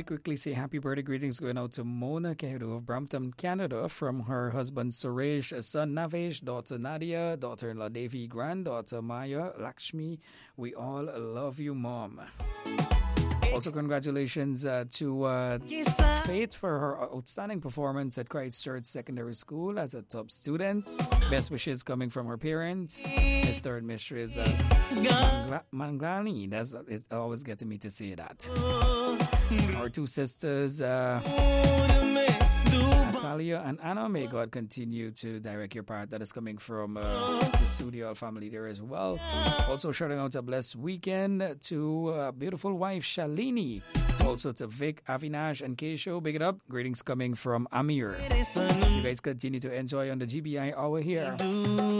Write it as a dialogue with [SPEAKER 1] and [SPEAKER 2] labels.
[SPEAKER 1] quickly say happy birthday greetings going out to Mona Kehedu of Brampton, Canada, from her husband Suresh, son Navesh, daughter Nadia, daughter-in-law Devi, granddaughter Maya, Lakshmi. We all love you, Mom. Also, congratulations to Faith for her outstanding performance at Christchurch Secondary School as a top student. Best wishes coming from her parents, Mr. and Mistress Manglani. It's always getting me to say that. Our two sisters, Natalia and Anna, may God continue to direct your path. That is coming from the Sudial family there as well. Also, shouting out a blessed weekend to beautiful wife Shalini. Also to Vic, Avinash, and Keisho. Big it up. Greetings coming from Amir. You guys continue to enjoy on the GBI hour here.